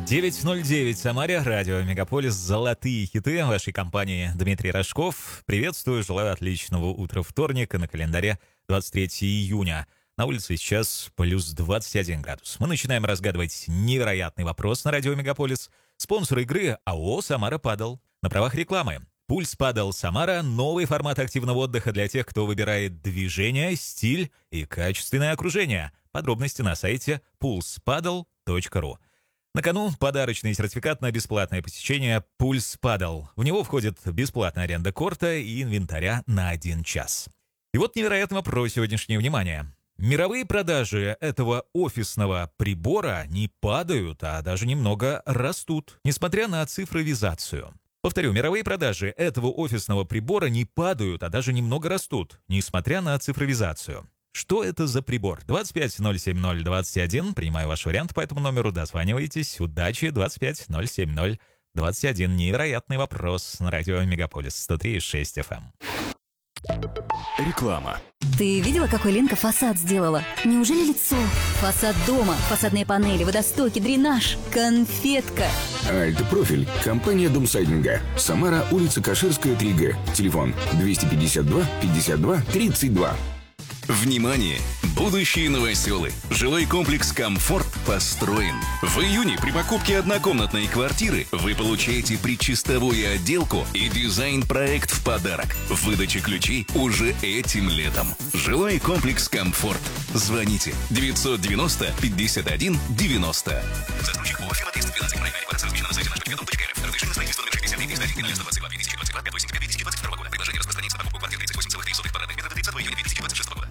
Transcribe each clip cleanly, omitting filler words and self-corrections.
9:09 в Самаре, радио Мегаполис, золотые хиты вашей компании. Дмитрий Рожков. Приветствую, желаю отличного утра вторника, на календаре 23 июня. На улице сейчас плюс 21 градус. Мы начинаем разгадывать невероятный вопрос на радио Мегаполис. Спонсор игры АО «Самара Падал». На правах рекламы. Пульс Падал Самара – новый формат активного отдыха для тех, кто выбирает движение, стиль и качественное окружение. Подробности на сайте pulsepadal.ru. На кону подарочный сертификат на бесплатное посещение «Пульс Падал». В него входит бесплатная аренда корта и инвентаря на 1 час. И вот невероятный вопрос сегодняшнего внимания. Мировые продажи этого офисного прибора не падают, а даже немного растут, несмотря на цифровизацию. Повторю, мировые продажи этого офисного прибора не падают, а даже немного растут, несмотря на цифровизацию. Что это за прибор? 25-070-21. Принимаю ваш вариант по этому номеру. Дозванивайтесь. Удачи. 25-070-21. Невероятный вопрос на радио Мегаполис 103,6 FM. Реклама. Ты видела, какой Ленка фасад сделала? Неужели лицо? Фасад дома, фасадные панели, водостоки, дренаж, конфетка. Альт-профиль. Компания Домсайдинга. Самара, улица Каширская, 3Г. Телефон 252 52 32. Внимание! Будущие новоселы. Жилой комплекс «Комфорт» построен. В июне при покупке однокомнатной квартиры вы получаете предчистовую отделку и дизайн-проект в подарок. Выдача ключей уже этим летом. Жилой комплекс «Комфорт». Звоните 990 51 90. Застройщик ООО «Фирма 312». Проект рекламация размещена на сайте наш.рф. Разрешено строительство номер 63 122 2022 5 сентября 2022 года. Предложение распространяется на покупку квартиры 38,3 квадратных метров до 30 июня 2026 года.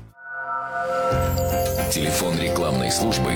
Телефон рекламной службы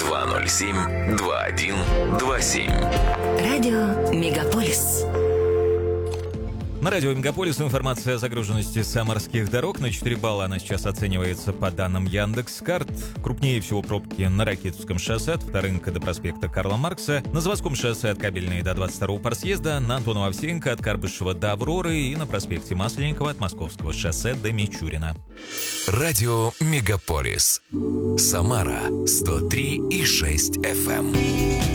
207-2127. Радио Мегаполис. На радио Мегаполис информация о загруженности самарских дорог. На 4 балла она сейчас оценивается по данным Яндекс.Карт. Крупнее всего пробки на Ракитовском шоссе от Вторынка до проспекта Карла Маркса, на Заводском шоссе от Кабельной до 22-го парсъезда, на Антонова Овсеенко от Карбышева до Авроры и на проспекте Масленникова от Московского шоссе до Мичурина. Радио Мегаполис. Самара 103,6 FM.